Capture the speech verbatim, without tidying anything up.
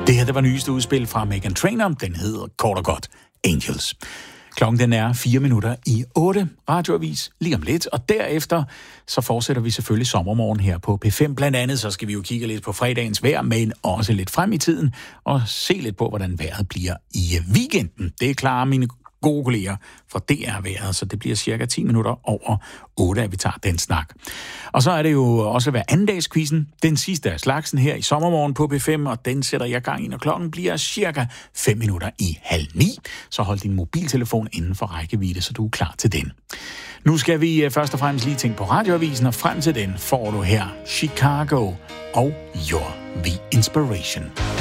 Det her, det var nyeste udspil fra Meghan Trainor. Den hedder kort og godt Angels. Klokken den er fire minutter i otte. Radioavis lige om lidt. Og derefter så fortsætter vi selvfølgelig sommermorgen her på P fem. Blandt andet så skal vi jo kigge lidt på fredagens vejr, men også lidt frem i tiden. Og se lidt på, hvordan vejret bliver i weekenden. Det er klart mine gode kolleger for D R-vejret, så det bliver cirka ti minutter over otte, at vi tager den snak. Og så er det jo også hver andendagsquizzen, den sidste af slagsen her i sommermorgen på P fem, og den sætter jeg gang i, når klokken bliver cirka fem minutter i halv ni. Så hold din mobiltelefon inden for rækkevidde, så du er klar til den. Nu skal vi først og fremmest lige tænke på radioavisen, og frem til den får du her Chicago og You're the Inspiration.